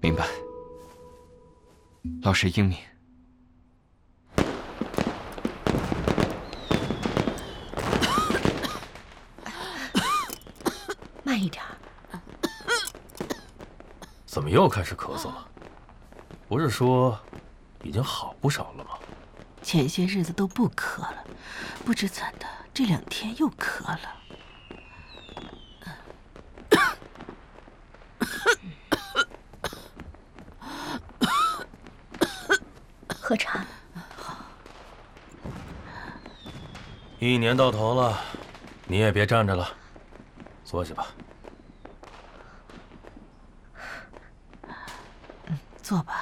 明白，老师英明。 慢一点。 怎么又开始咳嗽了？不是说已经好不少了吗？ 前些日子都不咳了，不知怎的这2天又咳了。 喝茶。 1年到头了，你也别站着了，坐下吧。 坐吧。